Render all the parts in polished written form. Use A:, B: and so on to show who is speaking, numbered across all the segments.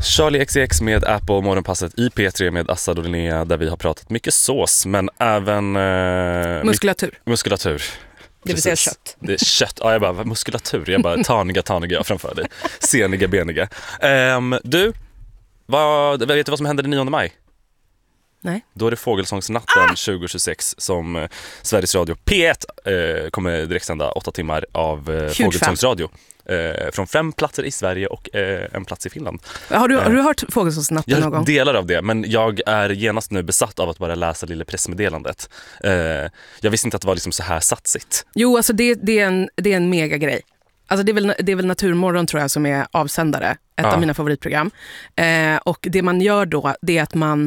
A: Charlie XCX med Apple, morgonpasset i P3 med Assad och Linnea, där vi har pratat mycket sås men även muskulatur.
B: Det vill säga kött.
A: Det är kött. Ja, jag bara muskulatur. Jag bara taniga framför dig. Seniga, beniga. Du, vet du vad som händer den 9 maj?
B: Nej.
A: Då är det Fågelsångsnatten 2026 som Sveriges Radio P1 kommer direkt sända 8 timmar av Fågelsångsradio. Från 5 platser i Sverige och en plats i Finland.
B: Har du hört Fågelsångsnatten någon gång?
A: Jag delar av det, men jag är genast nu besatt av att bara läsa lilla pressmeddelandet. Jag visste inte att det var liksom så här satsigt.
B: Jo, alltså det är en mega grej. Alltså det är väl Naturmorgon tror jag som är avsändare. Ett av mina favoritprogram. Och det man gör då, det är att man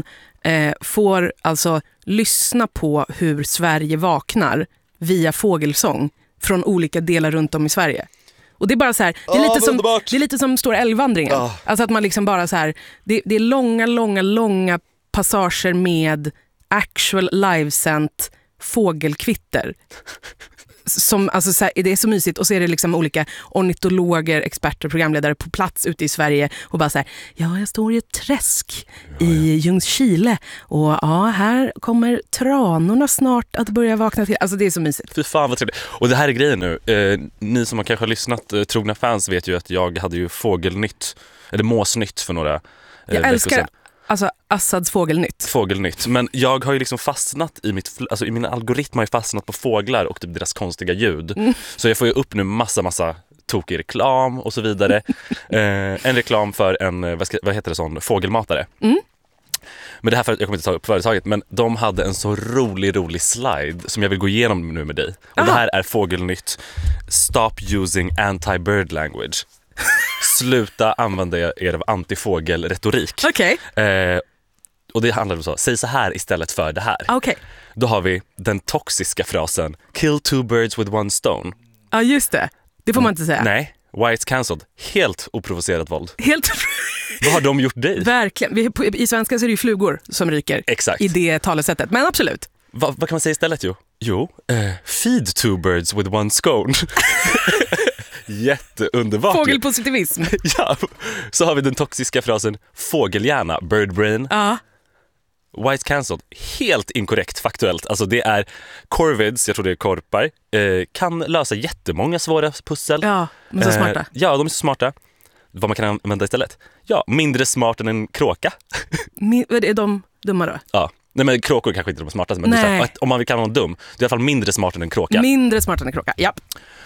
B: får alltså lyssna på hur Sverige vaknar via fågelsång från olika delar runt om i Sverige. Och det är bara så här, det är lite som Stora älgvandringen. Alltså att man liksom bara så här, det är långa passager med actual livesänt fågelkvitter. Som, alltså, så här, det är så mysigt. Och så är det liksom olika ornitologer, experter, programledare på plats ute i Sverige och bara så här, jag står i ett träsk i Ljungskile och här kommer tranorna snart att börja vakna till. Alltså det är så mysigt.
A: Fy fan vad trevligt. Och det här är grejen nu. Ni som har kanske har lyssnat, trogna fans vet ju att jag hade ju fågelnytt, eller måsnytt för några
B: jag älskar alltså Assads fågelnytt. Men jag har ju liksom fastnat i min algoritm har ju fastnat på fåglar och typ deras konstiga ljud. Så jag får ju upp nu massa tokig reklam och så vidare. En reklam för en, vad heter det, sån fågelmatare. Men det här, jag kommer inte ta upp företaget, men de hade en så rolig slide som jag vill gå igenom nu med dig. Och det här är Fågelnytt. Stop using anti-bird language. Sluta använda er av antifågelretorik. Okej.
A: Och det handlar om så, säg så här istället för det här.
B: Okej.
A: Då har vi den toxiska frasen kill 2 birds with 1 stone.
B: Ja, just det. Det får man inte säga.
A: Nej, why it's cancelled. Helt oprovocerat våld.
B: Helt.
A: Vad har de gjort dig?
B: Verkligen. I svenska så är det ju flugor som ryker.
A: Exakt.
B: I det talesättet. Men absolut.
A: Vad kan man säga istället? Feed 2 birds with 1 scone. Jätteunderbart.
B: Fågelpositivism.
A: Ja, så har vi den toxiska frasen fågelhjärna, bird brain. Why it's cancelled. Helt inkorrekt faktuellt. Alltså det är corvids, jag tror det är korpar, kan lösa jättemånga svåra pussel.
B: Ja, de är så smarta.
A: Ja, de är så smarta. Vad man kan använda istället? Ja, mindre smart än en kråka.
B: Är de dumma då?
A: Ja. Nej, men kråkor kanske inte är de smartaste, men det är så, om man vill kalla någon dum, det är i alla fall mindre smart än en kråka.
B: Mindre smart än en kråka, ja.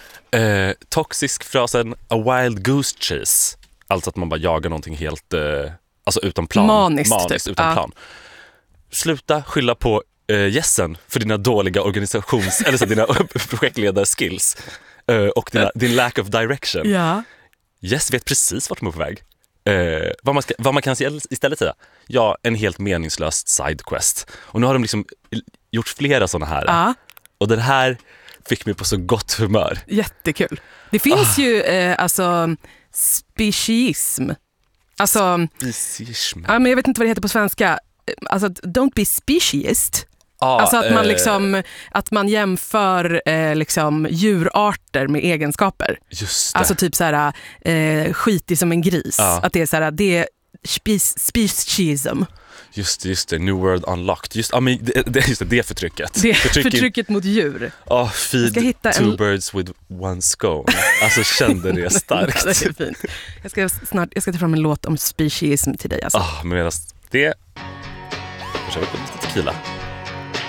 A: Toxisk frasen a wild goose chase. Alltså att man bara jagar någonting helt alltså utan plan.
B: Maniskt typ.
A: Utan plan. Sluta skylla på gässen för dina dåliga eller så dina projektledarskills och din lack of direction.
B: Ja.
A: Yes vet precis vart de är på väg. Vad man kan istället säga. Ja, en helt meningslös sidequest. Och nu har de liksom gjort flera såna här. Och den här fick mig på så gott humör.
B: Jättekul. Det finns ju alltså speciesm. Alltså
A: speciesm.
B: Ja, men jag vet inte vad det heter på svenska. Alltså don't be speciest. Alltså att man liksom att man jämför liksom djurarter med egenskaper.
A: Just det.
B: Alltså typ så här skitig som en gris. Att det är så här, det är speciesm.
A: Just det, New World Unlocked. Just det förtrycket.
B: Förtrycket mot djur.
A: Feed 2 birds with 1 scone. Alltså kände det starkt.
B: Det är fint. Jag ska ta fram en låt om speciesm till dig alltså.
A: Men medan det kör vi på lite tequila.